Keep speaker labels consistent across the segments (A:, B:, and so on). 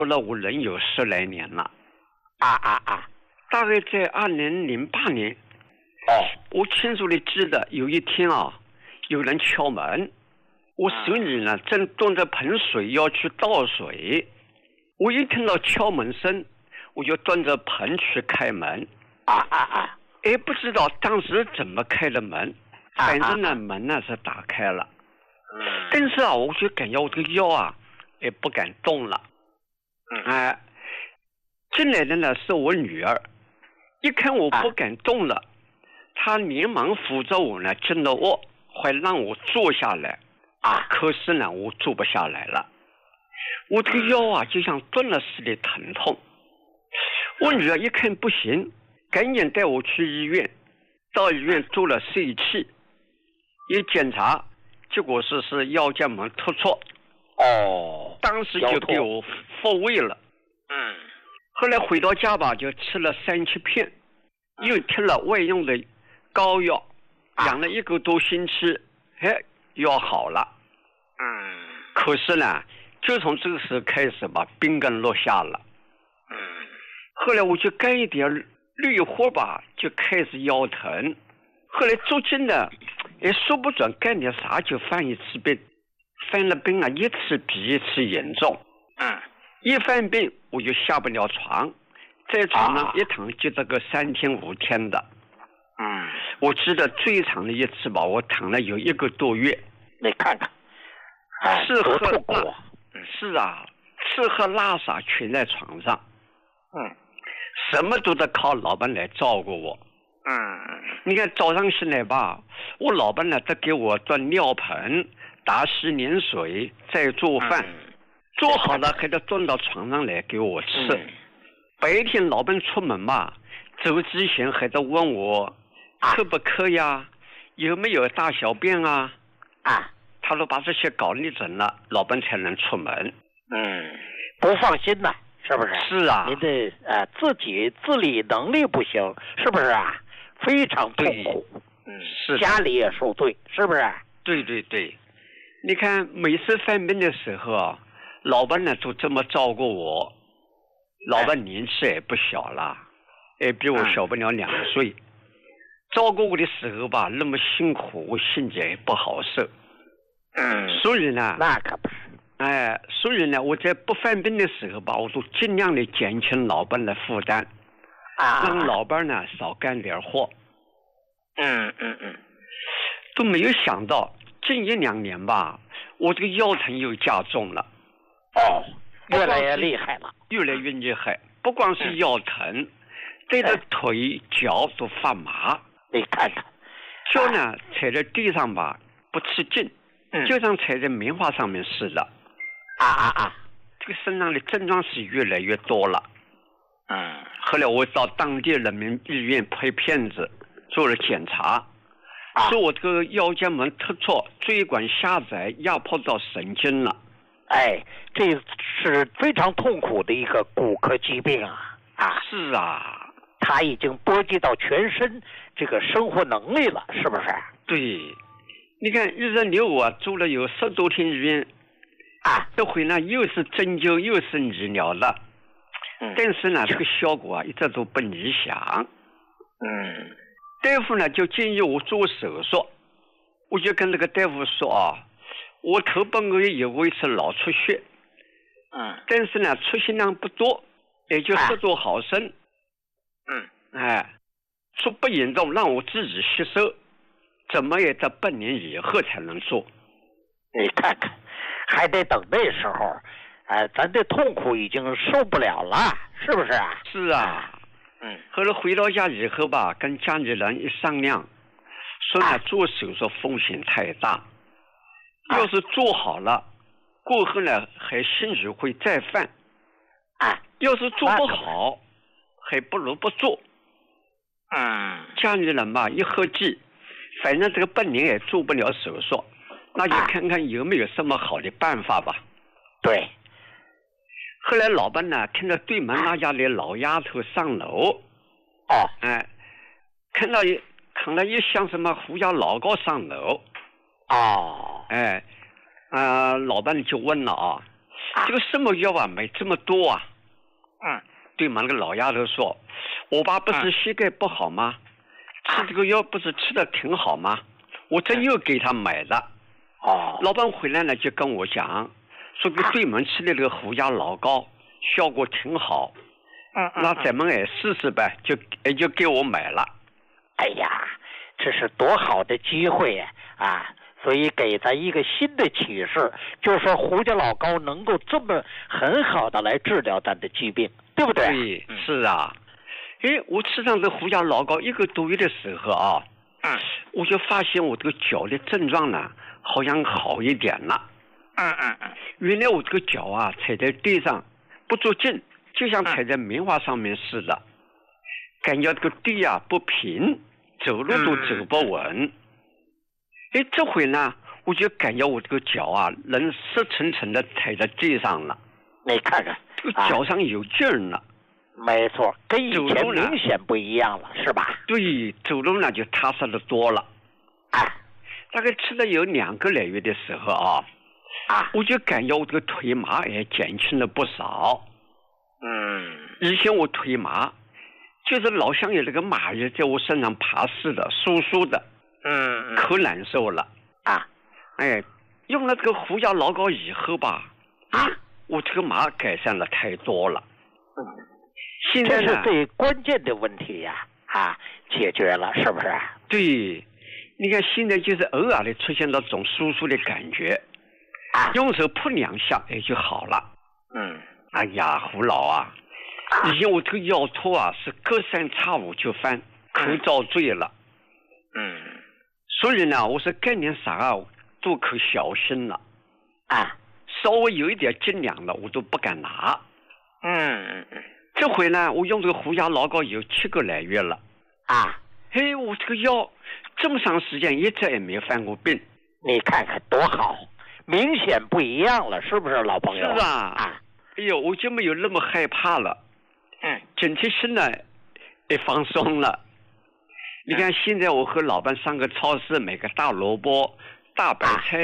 A: 做了我人有10来年了。
B: 大
A: 概在2008年。我清楚地记得有一天啊，有人敲门，我手里呢正端着盆水要去倒水，我一听到敲门声，我就端着盆去开门。不知道当时怎么开的门，反正呢门呢是打开了。但是啊，我就感觉我这个腰啊也不敢动了。进来的呢是我女儿，一看我不敢动了，她连忙扶着我呢进了卧，还让我坐下来。可是呢我坐不下来了，我这个腰啊就像断了似的疼痛。我女儿一看不行，赶紧带我去医院，到医院做了CT，一检查结果是腰间盘突出。当时就给我复位了。后来回到家吧，就吃了3七片，又贴了外用的膏药，养了1个多星期，药好了。可是呢，就从这个时候开始吧，病根落下了。后来我就干一点绿活吧，就开始腰疼。后来逐渐的，也说不准干点啥就犯一次病，犯了病啊，一次比一次严重。一犯病我就下不了床，在床上一躺就这个3天5天的。我记得最长的一次吧，我躺了有1个多月。
B: 你看看，
A: 吃喝是啊，吃喝拉撒全在床上。什么都得靠老板来照顾我。你看早上醒来吧，我老板呢得给我端尿盆，打洗脸水，再做饭，做好了还得端到床上来给我吃。白天老板出门嘛，走之前还得问我渴不渴呀，有没有大小便啊。他都把这些搞理整了，老板才能出门。
B: 不放心呐，是不是？
A: 是啊，
B: 您的自己自理能力不行，是不是啊？非常痛苦。
A: 是
B: 家里也受罪，是不是？
A: 对，你看每次犯病的时候啊，老板呢都这么照顾我。老板年纪也不小了，也比我小不了2岁。照顾我的时候吧，那么辛苦，我心情也不好受。所以呢，
B: 那可不是。
A: 所以呢，我在不犯病的时候吧，我都尽量的减轻老板的负担，让老板呢少干点活。都没有想到近1、2年吧，我这个腰疼又加重了。
B: 越来越厉害了。
A: 越来越厉害，不光是腰疼，对着腿脚都发麻。
B: 你看看，
A: 脚呢踩在地上吧不吃劲，就像踩在棉花上面似的。这个身上的症状是越来越多了。后来我到当地人民医院拍片子做了检查，说我这个腰间盘突出，椎管狭窄，压迫到神经了。
B: 这是非常痛苦的一个骨科疾病啊！
A: 是啊，
B: 它已经波及到全身这个生活能力了，是不是？
A: 对，你看一直留我住了有10多天医院，这回呢又是针灸又是理疗了。但是呢这个效果啊一直都不理想。大夫呢就建议我做手术，我就跟那个大夫说我头半个月有过一次脑出血，但是呢出血量不多，也就10多毫升。说不严重，让我自己吸收，怎么也得半年以后才能做。
B: 你看看，还得等那时候，咱的痛苦已经受不了了，是不是啊？
A: 是啊。后来回到家以后吧，跟家里人一商量，说呢做手术风险太大，要是做好了，过后呢还兴许会再犯。要是做不好，还不如不做。家里人吧一合计，反正这个半年也做不了手术，那就看看有没有什么好的办法吧。
B: 对。
A: 后来老板呢看到对门那家的老丫头上楼，看到扛了一箱什么胡椒老糕上楼。老板就问了这个什么药啊买这么多啊？对嘛，那个老丫头说，我爸不是膝盖不好吗？吃这个药不是吃的挺好吗？我这又给他买了。老板回来呢就跟我讲，说给对门吃的这个胡家老膏效果挺好。那咱们也试试呗，就给我买了。
B: 哎呀，这是多好的机会呀！所以给咱一个新的启示，就是说胡家老膏能够这么很好的来治疗咱的疾病，对不对？
A: 对，是啊。我吃上这胡家老膏1个多月的时候啊，我就发现我这个脚的症状呢，好像好一点了。原来我这个脚啊，踩在地上不着劲，就像踩在棉花上面似的，感觉这个地啊不平，走路都走不稳。这回呢，我就感觉我这个脚啊，能实沉沉的踩在地上了。
B: 你看看，
A: 这个脚上有劲儿了。
B: 没错，跟以前明显不一样了，是吧？
A: 对，走路呢就踏实的多了。大概吃了有2个来月的时候啊，我就感觉我这个腿麻也减轻了不少。以前我腿麻，就是老像有那个蚂蚁在我身上爬似的，酥酥的。可难受了。用了这个胡家老膏以后吧，我这个麻改善了太多了。现在
B: 这是最关键的问题呀，解决了，是不是？
A: 对，你看现在就是偶尔的出现到这种酥酥的感觉，用手扑2下就好了。哎呀，胡老啊，以前我这个腰托啊是隔3差5就犯，可遭罪了。所以呢，我是干点啥都可小心了。稍微有一点斤两了，我都不敢拿。这回呢，我用这个胡家老膏有7个来月了。我这个腰这么长时间一直也没犯过病。
B: 你看看多好，明显不一样了，是不是老朋友？
A: 是啊。我就没有那么害怕了。整体心呢也放松了。你看现在我和老伴上个超市买个大萝卜、大白菜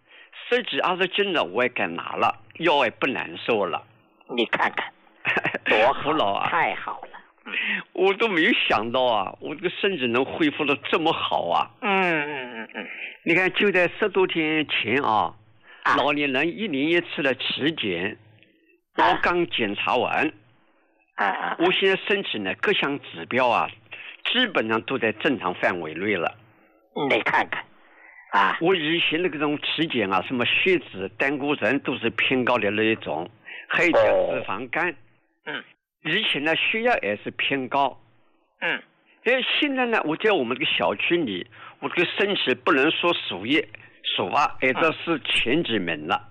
A: 10几20斤的我也敢拿了，腰也不难受了。
B: 你看看多好，
A: 老啊，
B: 太好了。
A: 我都没有想到我这个身体能恢复的这么好啊。你看就在10多天前老年人1年1次的体检，我刚检查完。我现在身体呢各项指标基本上都在正常范围内了。
B: 你看看
A: 我以前的这种体检什么血脂、胆固醇都是偏高的那一种，还有脂肪肝。以前呢血压也是偏高。现在呢，我在我们这个小区里，我这个身体不能说数1数2，这是前几名了。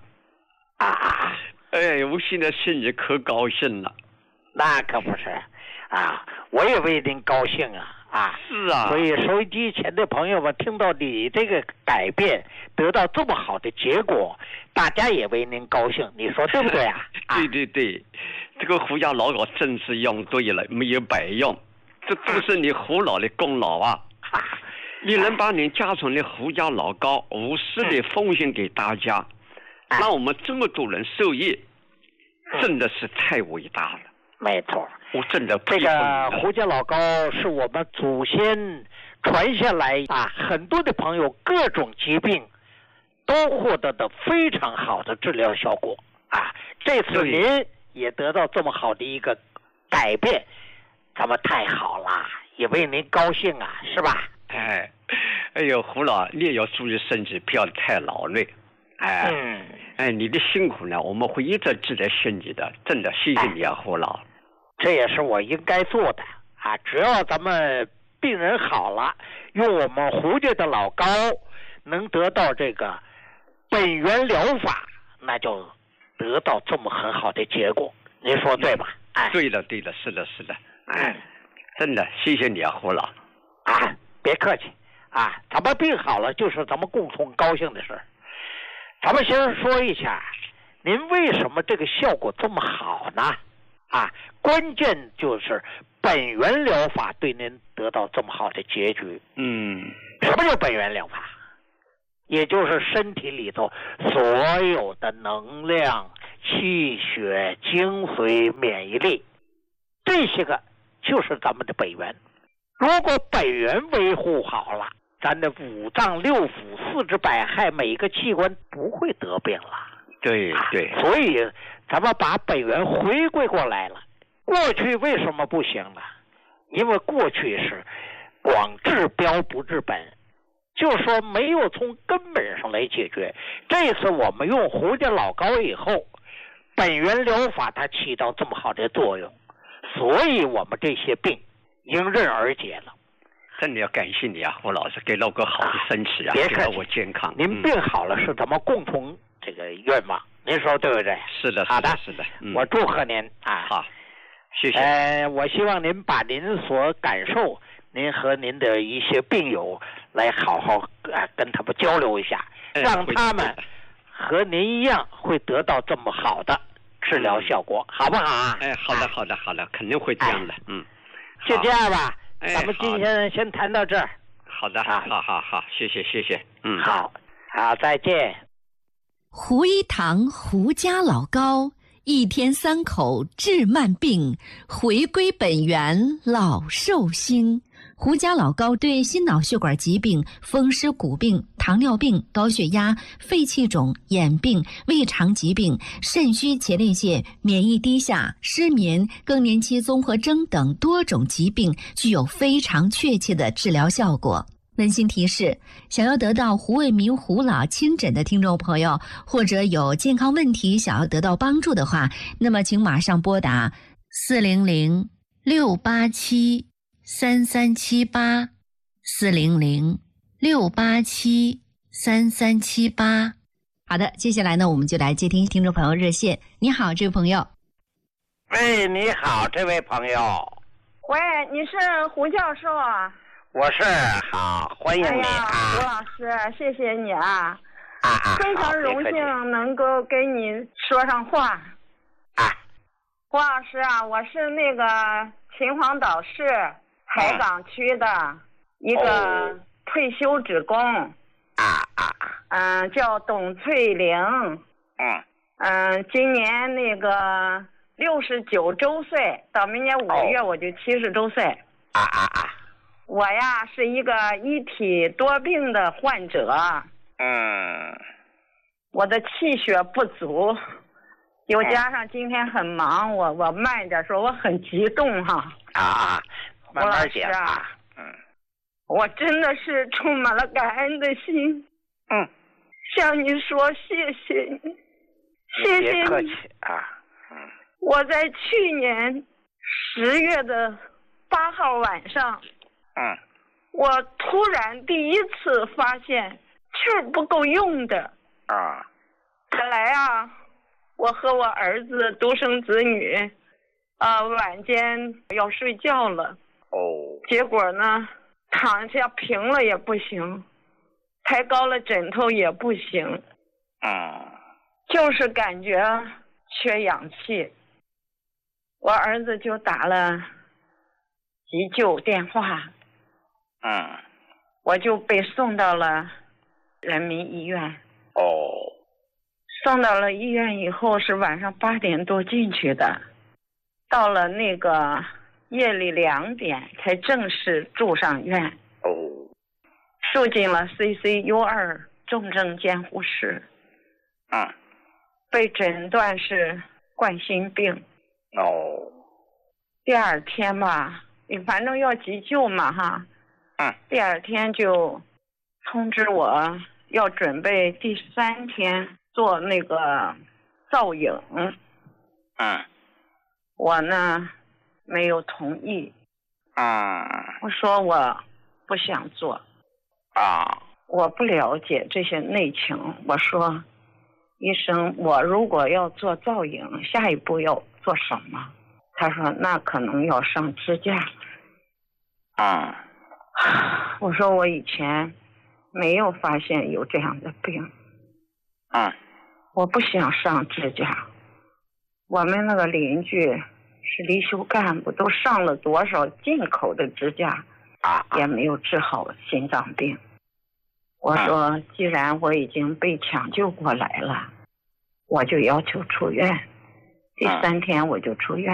A: 我现在心里可高兴了。
B: 那可不是我也为您高兴
A: 是啊。
B: 所以收音机前的朋友们听到你这个改变得到这么好的结果，大家也为您高兴，你说对不对
A: 对，这个胡家老膏真是用对了，没有白用，这都是你胡老的功劳你能把你家传的胡家老膏无私的奉献给大家，让我们这么多人受益，真的是太伟大了。
B: 没错，
A: 我真的
B: 这个胡家老膏是我们祖先传下来很多的朋友各种疾病都获得的非常好的治疗效果这次您也得到这么好的一个改变，咱们太好了，也为您高兴是吧？
A: 哎呦，胡老，你也要注意身体，不要太劳累。你的辛苦呢，我们会一直记在心里的，真的，谢谢你胡老。
B: 这也是我应该做的只要咱们病人好了，用我们胡家的老膏能得到这个本源疗法，那就得到这么很好的结果，您说对吧？
A: 对的，是的。真的，谢谢你胡老。
B: 别客气咱们病好了就是咱们共同高兴的事。咱们先说一下，您为什么这个效果这么好呢？关键就是本源疗法对您得到这么好的结局。什么叫本源疗法？也就是身体里头所有的能量、 气血、精髓、免疫力，这些个就是咱们的本源。如果本源维护好了，咱的五脏六腑、四肢百骸每一个器官不会得病了。
A: 对对，
B: 所以咱们把本源回归过来了。过去为什么不行呢？因为过去是光治标不治本，就是说没有从根本上来解决。这次我们用胡家老膏以后，本源疗法它起到这么好的作用，所以我们这些病迎刃而解了。
A: 真的要感谢你啊，胡老师，给了我好的身体啊，给了我健康。
B: 您病好了是咱们共同这个愿望，您说对不对？
A: 是的，
B: 好的，
A: 是的，
B: 我祝贺您啊！
A: 好，谢谢。
B: 我希望您把您所感受，您和您的一些病友来好好跟他们交流一下，让他们和您一样会得到这么好的治疗效果，好不好啊？
A: 好的，好的，好的，肯定会这样的。
B: 就这样吧。咱们今天先谈到这儿。
A: 好的，好，谢谢。
B: 好，再见。
C: 胡一堂胡家老膏，1天3口治慢病，回归本源老寿星。胡家老膏对心脑血管疾病、风湿骨病、糖尿病、高血压、肺气肿、眼病、胃肠疾病、肾虚前列腺、免疫低下、失眠、更年期综合征等多种疾病具有非常确切的治疗效果。温馨提示：想要得到胡卫民胡老亲诊的听众朋友，或者有健康问题想要得到帮助的话，那么请马上拨打400-687-3378 400-687-3378。好的，接下来呢，我们就来接听听众朋友热线。你好，这位朋友。
B: 喂，你好，这位朋友。
D: 喂，你是胡教授啊？
B: 我是，好，欢迎你啊，
D: 胡老师，谢谢你啊，非常荣幸能够跟你说上话。胡老师啊，我是那个秦皇岛市海港区的一个退休职工，叫董翠玲，今年那个69周岁，到明年5月我就70周岁。我呀是一个一体多病的患者，我的气血不足，又加上今天很忙，我慢点说，我很激动哈。
B: 慢慢讲啊。
D: 我真的是充满了感恩的心。向你说谢谢你，谢谢你。别客气啊。我在去年10月的8号晚上。我突然第一次发现气儿不够用的。本来啊，我和我儿子独生子女，晚间要睡觉了。结果呢，躺下平了也不行，抬高了枕头也不行。就是感觉缺氧气。我儿子就打了急救电话。我就被送到了人民医院。送到了医院以后是晚上8点多进去的，到了那个夜里2点才正式住上院。住进了 CCU2 重症监护室。被诊断是冠心病。第二天吧，你反正要急救嘛哈。第二天就通知我要准备第3天做那个造影。我呢没有同意。我说我不想做。我不了解这些内情。我说医生，我如果要做造影，下一步要做什么？他说那可能要上支架。我说我以前没有发现有这样的病。我不想上支架。我们那个邻居是离休干部，都上了多少进口的支架，也没有治好心脏病。我说既然我已经被抢救过来了， 我就要求出院。第3天我就出院